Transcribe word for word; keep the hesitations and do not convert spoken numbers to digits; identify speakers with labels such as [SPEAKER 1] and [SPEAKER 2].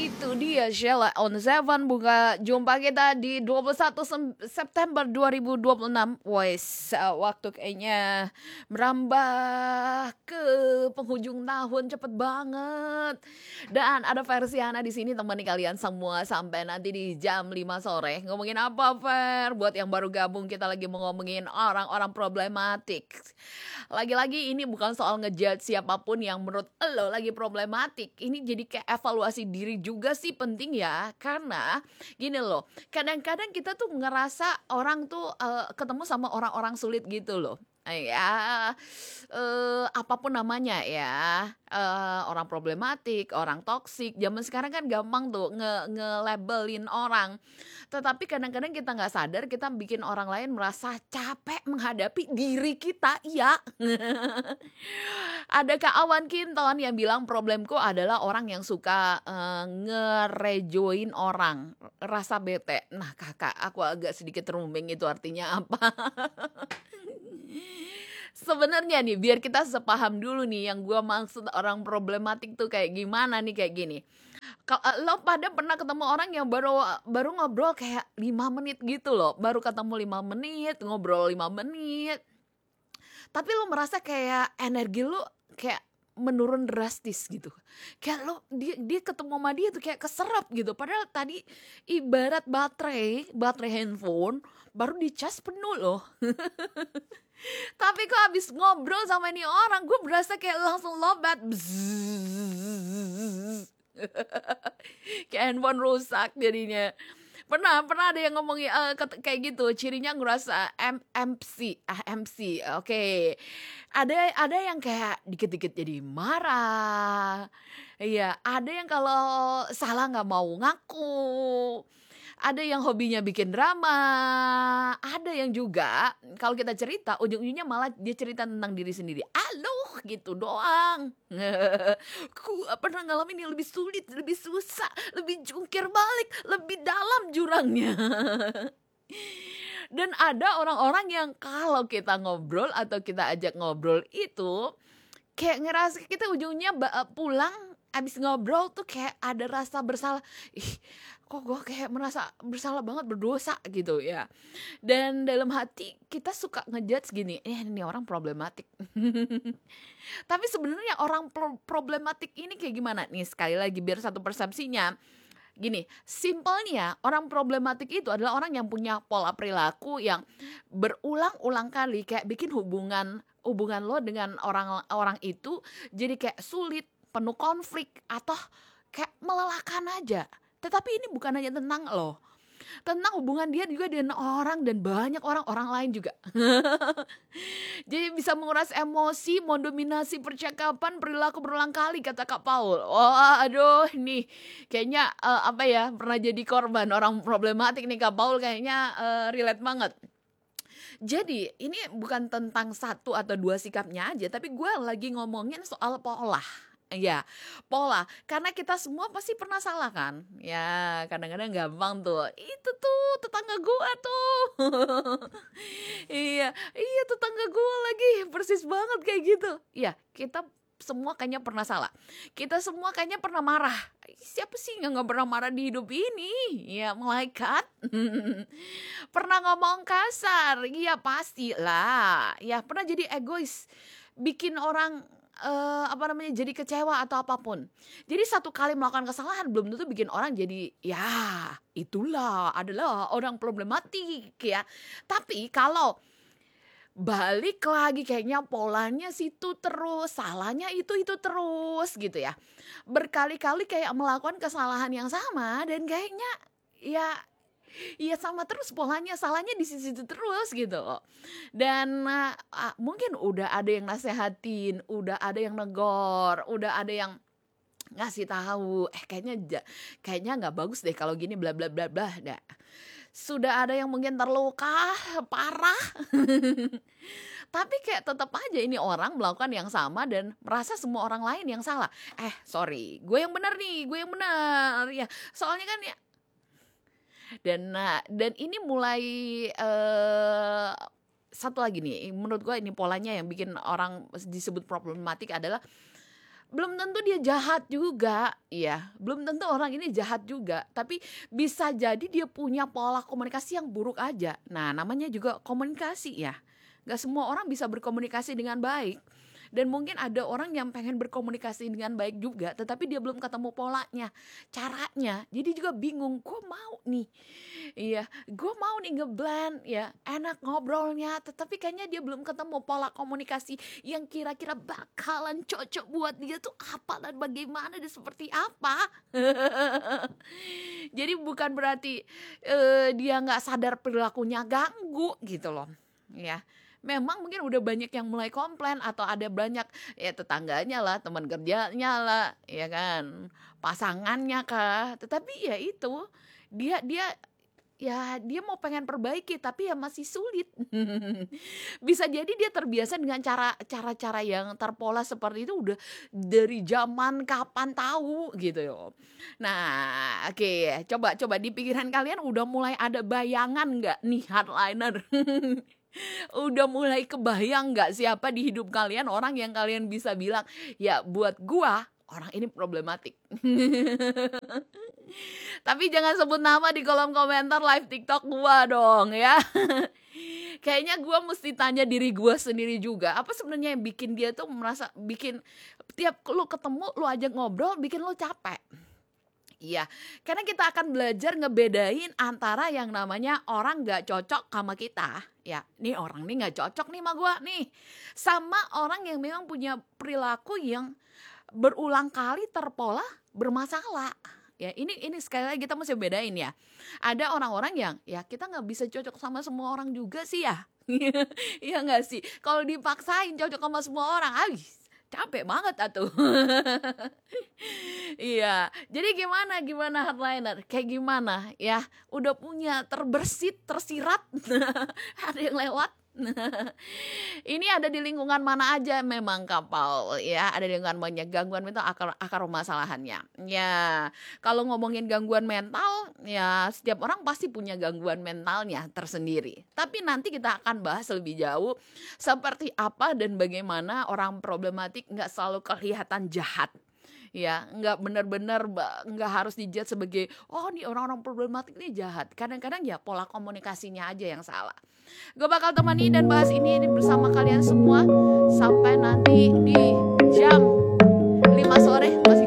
[SPEAKER 1] Itu dia Sheila on Seven buka jumpa kita di dua puluh satu September dua ribu dua puluh enam. Wes, uh, waktu kayaknya merambah ke penghujung tahun cepet banget. Dan ada versi Hana di sini temani kalian semua sampai nanti di jam lima sore. Ngomongin apa, Fer? Buat yang baru gabung, kita lagi mau ngomongin orang-orang problematik. Lagi-lagi ini bukan soal ngejudge siapapun yang menurut lo lagi problematik. Ini jadi kayak evaluasi diri juga sih penting ya. Karena gini loh, kadang-kadang kita tuh ngerasa orang tuh uh, ketemu sama orang-orang sulit gitu loh. Ya, uh, apapun namanya ya, uh, orang problematik, orang toksik. Zaman sekarang kan gampang tuh nge nge-labelin orang. Tetapi kadang-kadang kita nggak sadar, kita bikin orang lain merasa capek menghadapi diri kita, iya. Ada Kak Awan Kinton yang bilang problemku adalah orang yang suka uh, ngerejoin orang, rasa bete. Nah kakak, aku agak sedikit rooming itu artinya apa? Sebenarnya nih, biar kita sepaham dulu nih yang gue maksud orang problematik tuh kayak gimana nih, kayak gini. Kalau lo pada pernah ketemu orang yang baru baru ngobrol kayak lima menit gitu loh, baru ketemu lima menit, ngobrol lima menit. Tapi lo merasa kayak energi lo kayak menurun drastis gitu. Kayak lo dia dia ketemu sama dia tuh kayak keserap gitu. Padahal tadi ibarat baterai, baterai handphone baru dicas penuh loh. Tapi kok abis ngobrol sama ini orang, gue berasa kayak langsung lobat. Kayak handphone rusak jadinya. Pernah, pernah ada yang ngomongin uh, kayak gitu, cirinya ngerasa M MC, ah M C, oke. Okay. Ada ada yang kayak dikit-dikit jadi marah. Iya, ada yang kalau salah nggak mau ngaku. Ada yang hobinya bikin drama. Ada yang juga kalau kita cerita ujung-ujungnya malah dia cerita tentang diri sendiri. Aduh gitu doang. Ku pernah ngalamin yang lebih sulit, lebih susah, lebih jungkir balik, lebih dalam jurangnya. Dan ada orang-orang yang kalau kita ngobrol atau kita ajak ngobrol itu kayak ngerasa kita ujungnya pulang abis ngobrol tuh kayak ada rasa bersalah. Ih, kok gue kayak merasa bersalah banget, berdosa gitu ya. Dan dalam hati kita suka ngejudge gini, eh ini orang problematik. Tapi sebenarnya orang pro- problematik ini kayak gimana nih, sekali lagi biar satu persepsinya. Gini, simpelnya orang problematik itu adalah orang yang punya pola perilaku yang berulang-ulang kali kayak bikin hubungan hubungan lo dengan orang orang itu jadi kayak sulit, penuh konflik atau kayak melelahkan aja. Tetapi ini bukan hanya tentang lo, tentang hubungan dia juga dengan orang dan banyak orang-orang lain juga. Jadi bisa menguras emosi, mendominasi percakapan, perilaku berulang kali, kata Kak Paul. Wah, aduh nih kayaknya uh, apa ya, pernah jadi korban orang problematik nih Kak Paul, kayaknya uh, relate banget. Jadi ini bukan tentang satu atau dua sikapnya aja, tapi gue lagi ngomongin soal pola. Ya, pola. Karena kita semua pasti pernah salah kan? Ya, kadang-kadang gampang tuh. Itu tuh tetangga gue tuh. Iya, iya tetangga gue lagi persis banget kayak gitu. Iya, kita semua kayaknya pernah salah. Kita semua kayaknya pernah marah. Siapa sih yang gak pernah marah di hidup ini? Ya, malaikat. Pernah ngomong kasar? Iya, pastilah. Ya, pernah jadi egois. Bikin orang Uh, apa namanya jadi kecewa atau apapun. Jadi satu kali melakukan kesalahan belum tentu bikin orang jadi ya itulah adalah orang problematik ya. Tapi kalau balik lagi kayaknya polanya situ terus, salahnya itu itu terus gitu ya. Berkali-kali kayak melakukan kesalahan yang sama dan kayaknya ya iya sama terus polanya, salahnya di situ terus gitu loh. Dan uh, uh, mungkin udah ada yang nasehatin, udah ada yang negor, udah ada yang ngasih tahu, eh kayaknya kayaknya nggak bagus deh kalau gini bla bla bla bla. Dah. Sudah ada yang mungkin terluka parah. Tapi kayak tetap aja ini orang melakukan yang sama dan merasa semua orang lain yang salah. Eh sorry, gue yang benar nih, gue yang benar ya. Soalnya kan ya. Dan nah, dan ini mulai uh, satu lagi nih, menurut gue ini polanya yang bikin orang disebut problematik adalah belum tentu dia jahat juga, ya. Belum tentu orang ini jahat juga, tapi bisa jadi dia punya pola komunikasi yang buruk aja. Nah, namanya juga komunikasi ya. Gak semua orang bisa berkomunikasi dengan baik. Dan mungkin ada orang yang pengen berkomunikasi dengan baik juga, tetapi dia belum ketemu polanya, caranya. Jadi juga bingung, gue mau nih, iya, gue mau nih ngeblend, ya, enak ngobrolnya, tetapi kayaknya dia belum ketemu pola komunikasi yang kira-kira bakalan cocok buat dia tuh apa dan bagaimana dan seperti apa. Jadi bukan berarti eh, dia nggak sadar perilakunya ganggu gitu loh, ya. Memang mungkin udah banyak yang mulai komplain atau ada banyak ya tetangganya lah, teman kerjanya lah, ya kan, pasangannya kah. Tetapi ya itu dia dia ya dia mau pengen perbaiki tapi ya masih sulit. Bisa jadi dia terbiasa dengan cara cara-cara yang terpola seperti itu udah dari zaman kapan tahu gitu yo. Nah, oke, coba coba di pikiran kalian udah mulai ada bayangan nggak nih hardliner? Udah mulai kebayang nggak siapa di hidup kalian orang yang kalian bisa bilang, ya buat gua orang ini problematik. Tapi jangan sebut nama di kolom komentar live TikTok gua dong ya. Kayaknya gua mesti tanya diri gua sendiri juga, apa sebenarnya yang bikin dia tuh merasa bikin tiap lu ketemu lu ajak ngobrol bikin lu capek. Iya, karena kita akan belajar ngebedain antara yang namanya orang gak cocok sama kita. Ya, nih orang nih gak cocok nih sama gue nih. Sama orang yang memang punya perilaku yang berulang kali terpola bermasalah. Ya, ini ini sekali lagi kita mesti bedain ya. Ada orang-orang yang ya kita gak bisa cocok sama semua orang juga sih ya. Iya gak sih? Kalau dipaksain cocok sama semua orang, habis. Capek banget atuh. Iya, jadi gimana gimana hardliner? Kayak gimana ya? Udah punya terbersit, tersirat, ada yang lewat. Ini ada di lingkungan mana aja memang kapal ya, ada di lingkungan banyak gangguan mental akar akar permasalahannya. Ya, kalau ngomongin gangguan mental, ya setiap orang pasti punya gangguan mentalnya tersendiri. Tapi nanti kita akan bahas lebih jauh seperti apa dan bagaimana orang problematik nggak selalu kelihatan jahat. Ya, nggak benar-benar nggak harus dijudge sebagai oh nih orang-orang problematik ini jahat. Kadang-kadang ya pola komunikasinya aja yang salah. Gue bakal temani dan bahas ini, ini bersama kalian semua sampai nanti di jam lima sore.